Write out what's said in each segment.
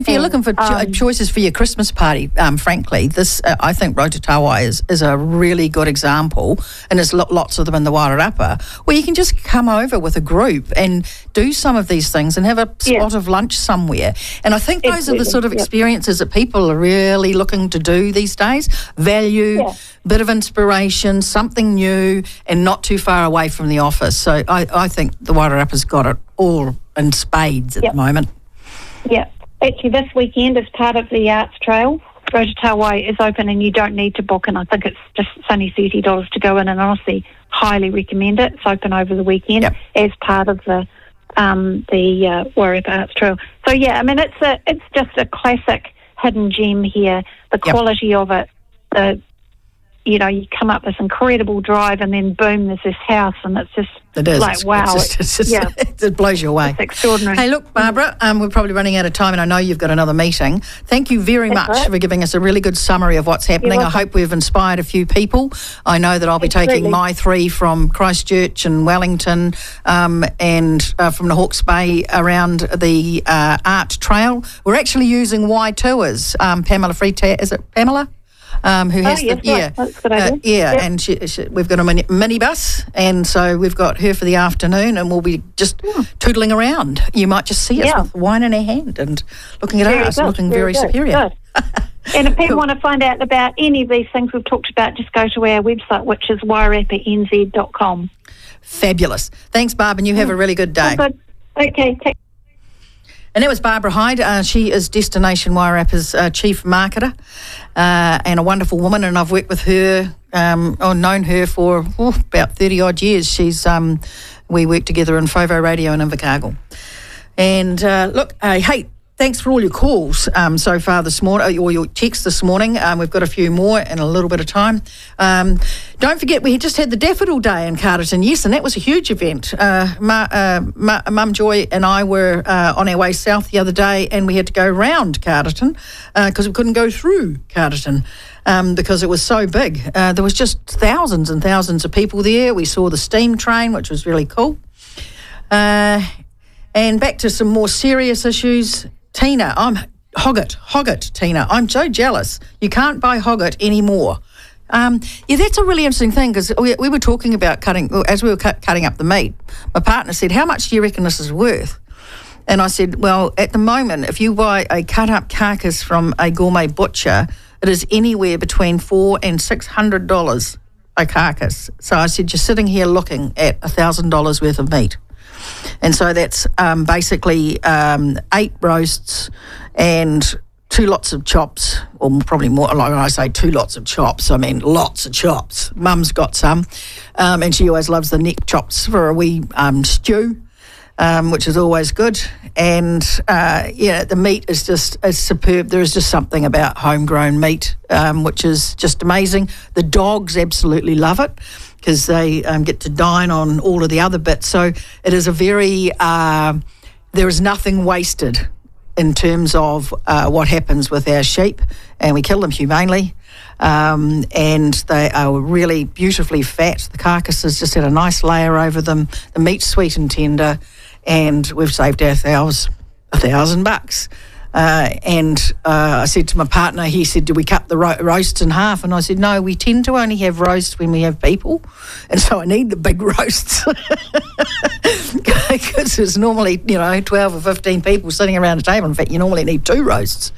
If you're looking for choices for your Christmas party, frankly, this I think Rototawa is a really good example, and there's lots of them in the Wairarapa, where you can just come over with a group and do some of these things and have a spot of lunch somewhere. And I think those are the sort of experiences that people are really looking to do these days. Value, bit of inspiration, something new, and not too far away from the office. So I think the Wairarapa's got it all in spades at the moment. Yeah. Actually, this weekend, as part of the Arts Trail, Rototawa is open and you don't need to book, and I think it's only $30 to go in, and honestly, highly recommend it. It's open over the weekend as part of the Wairarapa Arts Trail. So, I mean, it's just a classic hidden gem here. The quality of it, you come up this incredible drive and then boom, there's this house, and it's just like, wow. It blows you away. It's extraordinary. Hey, look, Barbara, we're probably running out of time, and I know you've got another meeting. Thank you very much for giving us a really good summary of what's happening. I hope we've inspired a few people. I know that I'll be taking my 3 from Christchurch and Wellington and from the Hawke's Bay around the Art Trail. We're actually using Y Tours. Pamela Freetag, is it Pamela? Who has that's a good idea. And we've got a minibus, and so we've got her for the afternoon, and we'll be just tootling around. You might just see us with wine in our hand and looking at us, looking very superior. And if people want to find out about any of these things we've talked about, just go to our website, which is wairapanz.com. Fabulous. Thanks, Barb, and you have a really good day. Good. Okay, And that was Barbara Hyde. She is Destination Wairarapa's chief marketer and a wonderful woman, and I've worked with her, known her for about 30-odd years. We work together in FOVO Radio in Invercargill. And look, hey, thanks for all your calls so far this morning, or your texts this morning. We've got a few more in a little bit of time. Don't forget, we just had the Daffodil Day in Carterton, and that was a huge event. Mum Joy and I were on our way south the other day, and we had to go round Carterton because we couldn't go through Carterton because it was so big. There was just thousands and thousands of people there. We saw the steam train, which was really cool. And back to some more serious issues. Tina, I'm Hogget, Tina. I'm so jealous. You can't buy Hogget anymore. That's a really interesting thing, because we were talking about as we were cutting up the meat, my partner said, how much do you reckon this is worth? And I said, well, at the moment, if you buy a cut-up carcass from a gourmet butcher, it is anywhere between $400 and $600 a carcass. So I said, you're sitting here looking at $1,000 worth of meat. And so that's basically 8 roasts and 2 lots of chops, or probably more. Like when I say 2 lots of chops, I mean lots of chops. Mum's got some, and she always loves the neck chops for a wee stew, which is always good. And the meat is superb. There is just something about homegrown meat, which is just amazing. The dogs absolutely love it, because they get to dine on all of the other bits. So it is a very, there is nothing wasted in terms of what happens with our sheep, and we kill them humanely, and they are really beautifully fat. The carcasses just had a nice layer over them. The meat's sweet and tender, and we've saved ourselves $1,000. And I said to my partner, he said, do we cut the roasts in half? And I said, no, we tend to only have roasts when we have people, and so I need the big roasts because there's normally 12 or 15 people sitting around a table. In fact, you normally need 2 roasts.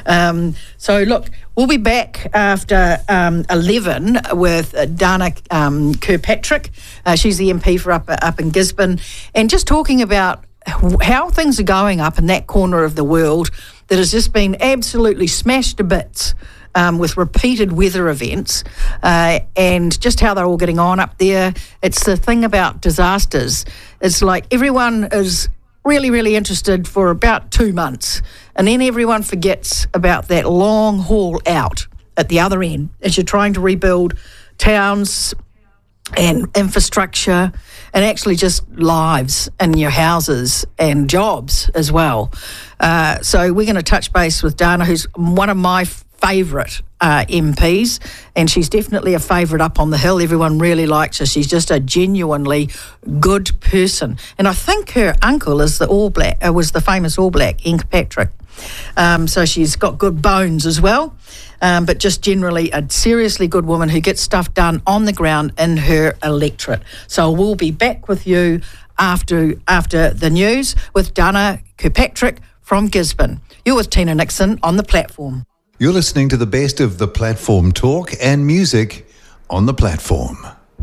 So look, we'll be back after 11 with Dana Kirkpatrick. She's the MP for up in Gisborne, and just talking about how things are going up in that corner of the world that has just been absolutely smashed to bits with repeated weather events, and just how they're all getting on up there. It's the thing about disasters. It's like everyone is really, really interested for about 2 months, and then everyone forgets about that long haul out at the other end as you're trying to rebuild towns and infrastructure, and actually just lives in your houses and jobs as well. So we're going to touch base with Dana, who's one of my favourite MPs, and she's definitely a favourite up on the hill. Everyone really likes her. She's just a genuinely good person. And I think her uncle is was the famous All Black, Inc. Patrick. So she's got good bones as well, but just generally a seriously good woman who gets stuff done on the ground in her electorate. So we'll be back with you after the news with Dana Kirkpatrick from Gisborne. You're with Tina Nixon on The Platform. You're listening to the best of The Platform talk and music on The Platform.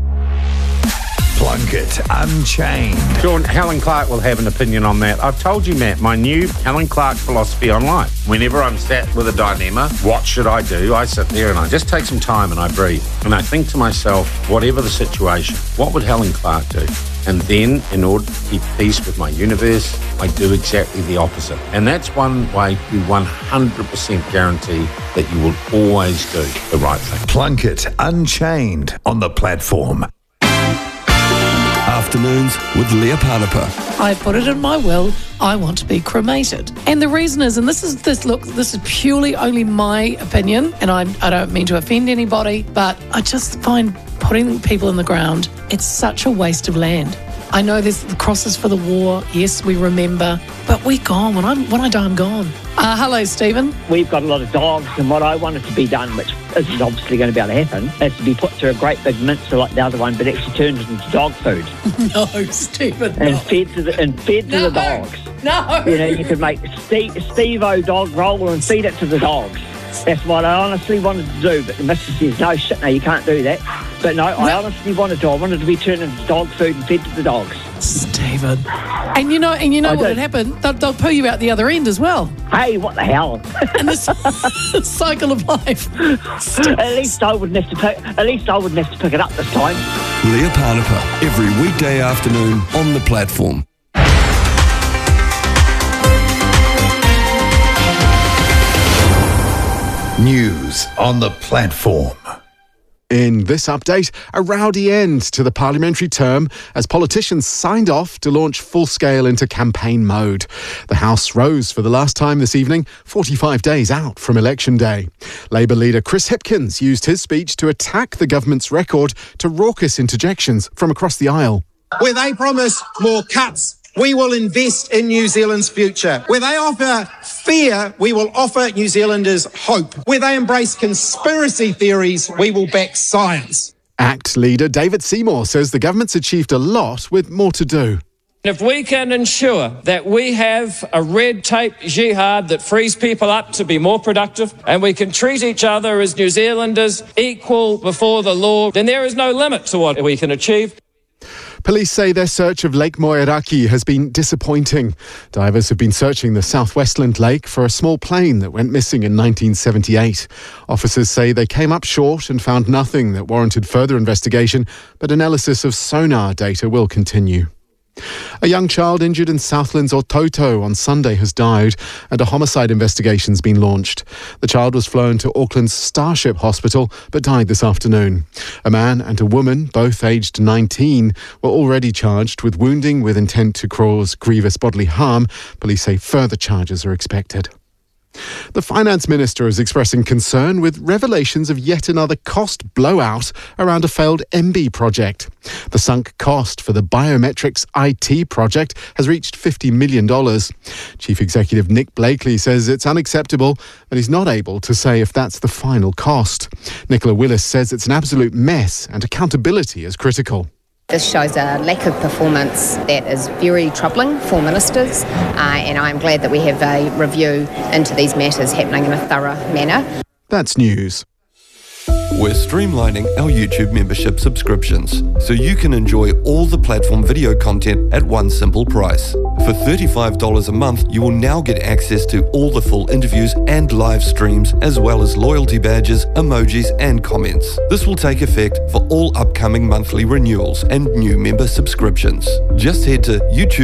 Plunkett Unchained. Sean, Helen Clark will have an opinion on that. I've told you, Matt, my new Helen Clark philosophy on life. Whenever I'm sat with a dilemma, what should I do? I sit there and I just take some time and I breathe. And I think to myself, whatever the situation, what would Helen Clark do? And then, in order to keep peace with my universe, I do exactly the opposite. And that's one way to 100% guarantee that you will always do the right thing. Plunkett Unchained on The Platform. Afternoons with Leah Parnapa. I put it in my will, I want to be cremated. And the reason is, and this is purely only my opinion, and I don't mean to offend anybody, but I just find putting people in the ground, it's such a waste of land. I know there's the crosses for the war, yes, we remember, but we're gone. When I die, I'm gone. Hello, Stephen. We've got a lot of dogs, and what I wanted to be done, which isn't obviously going to be able to happen, is to be put through a great big mincer like the other one, but actually turned into dog food. No, Stephen, and no. fed to the dogs. No. You know, you could make Steve-O dog roll and feed it to the dogs. That's what I honestly wanted to do, but the missus says, no, shit, no, you can't do that. But no, I honestly wanted to. I wanted to be turned into dog food and fed to the dogs. Stephen. And you know what would happen? They'll pull you out the other end as well. Hey, what the hell? And this cycle of life. At least I wouldn't have to pick it up this time. Leah Parnapa, every weekday afternoon on The Platform. News on The Platform. In this update, a rowdy end to the parliamentary term as politicians signed off to launch full-scale into campaign mode. The House rose for the last time this evening, 45 days out from Election Day. Labour leader Chris Hipkins used his speech to attack the government's record to raucous interjections from across the aisle. Where they promise more cuts, we will invest in New Zealand's future. Where they offer fear, we will offer New Zealanders hope. Where they embrace conspiracy theories, we will back science. ACT leader David Seymour says the government's achieved a lot with more to do. If we can ensure that we have a red tape jihad that frees people up to be more productive, and we can treat each other as New Zealanders equal before the law, then there is no limit to what we can achieve. Police say their search of Lake Moeraki has been disappointing. Divers have been searching the southwestland lake for a small plane that went missing in 1978. Officers say they came up short and found nothing that warranted further investigation, but analysis of sonar data will continue. A young child injured in Southland's Ototo on Sunday has died and a homicide investigation's been launched. The child was flown to Auckland's Starship Hospital but died this afternoon. A man and a woman, both aged 19, were already charged with wounding with intent to cause grievous bodily harm. Police say further charges are expected. The Finance Minister is expressing concern with revelations of yet another cost blowout around a failed MB project. The sunk cost for the biometrics IT project has reached $50 million. Chief Executive Nick Blakely says it's unacceptable and he's not able to say if that's the final cost. Nicola Willis says it's an absolute mess and accountability is critical. This shows a lack of performance that is very troubling for ministers, and I'm glad that we have a review into these matters happening in a thorough manner. That's news. We're streamlining our YouTube membership subscriptions so you can enjoy all the platform video content at one simple price. For $35 a month, you will now get access to all the full interviews and live streams, as well as loyalty badges, emojis, and comments. This will take effect for all upcoming monthly renewals and new member subscriptions. Just head to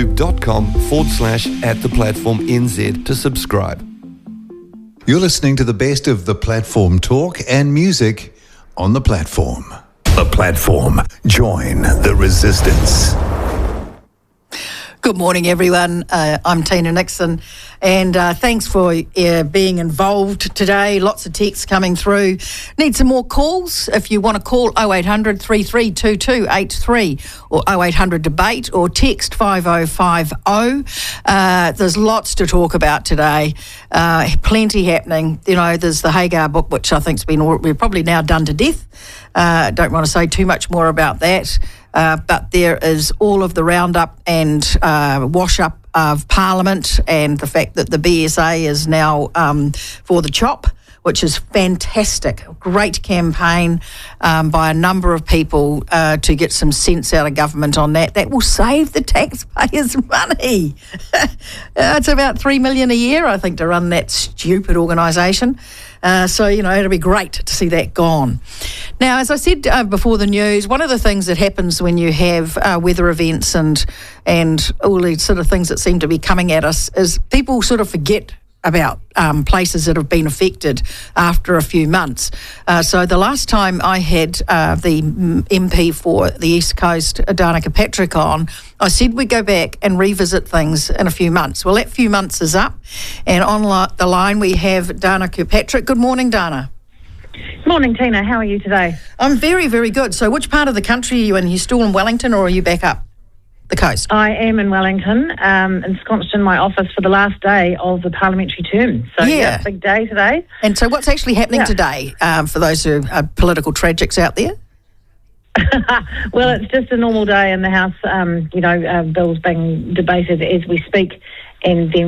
youtube.com/@theplatformnz to subscribe. You're listening to the best of The Platform talk and music on The Platform. The Platform. Join the resistance. Good morning, everyone. I'm Tina Nixon, and thanks for being involved today. Lots of texts coming through. Need some more calls. If you want to call 0800 332283 or 0800 debate or text 5050. There's lots to talk about today. Plenty happening. You know, there's the Hagar book, which I think's we're probably now done to death. Don't want to say too much more about that. But there is all of the roundup and wash-up of Parliament, and the fact that the BSA is now for the chop, which is fantastic. Great campaign by a number of people to get some sense out of government on that. That will save the taxpayers money. It's about $3 million a year, I think, to run that stupid organisation. So, you know, it'll be great to see that gone. Now, as I said before the news, one of the things that happens when you have weather events and all these sort of things that seem to be coming at us is people sort of forget about places that have been affected after a few months. So the last time I had the MP for the East Coast, Dana Kirkpatrick, on, I said we'd go back and revisit things in a few months. Well, that few months is up, and on the line we have Dana Kirkpatrick. Good morning, Dana. Morning, Tina. How are you today? I'm very, very good. So which part of the country are you in? Are you still in Wellington, or are you back up the coast? I am in Wellington, ensconced in my office for the last day of the parliamentary term. So, yeah, big day today. And so what's actually happening today for those who are political tragics out there? Well, it's just a normal day in the House, bills being debated as we speak, and then